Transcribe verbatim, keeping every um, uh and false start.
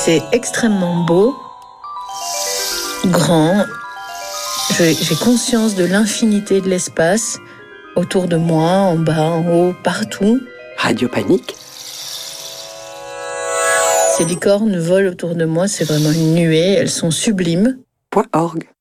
C'est extrêmement beau, grand. Je- j'ai conscience de l'infinité de l'espace autour de moi, en bas, en haut, partout. Radio Panique. Ces licornes volent autour de moi, c'est vraiment une nuée, elles sont sublimes. Point org.